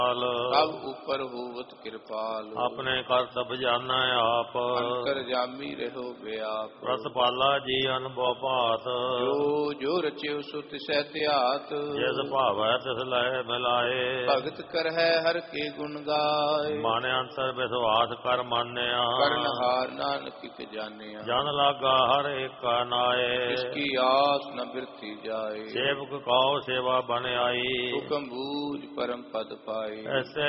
ਸਭ ਉਪਰ ਹੋਵਤ ਕਿਰਪਾਲ। ਆਪਣੇ ਕਰਤਬ ਜਾਣੈ ਆਪ, ਅੰਤਰ ਜਾਮੀ ਰਹੋ ਬਿਆਪ। ਰਸਪਾਲਾ ਜੀ ਅਨੁਭਵ ਭਾਤ, ਜੋ ਜੋ ਰਚਿਓ ਸੋ ਤਿਸੈ ਧਿਆਤ। ਜਿਸ ਭਾਵੈ ਤਿਸ ਲਹਿ ਮਿਲਾਏ, ਭਗਤ ਕਰਹਿ ਹਰ ਕੇ ਗੁਣ ਗਾਏ। ਮਨ ਅੰਤਰ ਵਿਸ਼ਵਾਸ ਕਰ ਮਾਨਿਆ, ਕਰਨਹਾਰ ਨਾਨਕ ਇਕ ਜਾਣਿਆ। ਜਨ ਲਾਗਾ ਹਰ ਏਕਾ ਨਾਏ, ਇਸਕੀ ਆਸ ਨ ਬਿਰਥੀ ਜਾਏ। ਸੇਵਕ ਕਉ ਸੇਵਾ ਬਨ ਆਈ, ਹੁਕਮ ਬੂਝ ਪਰਮ ਪਦ ਪਾਏ। ਐਸੇ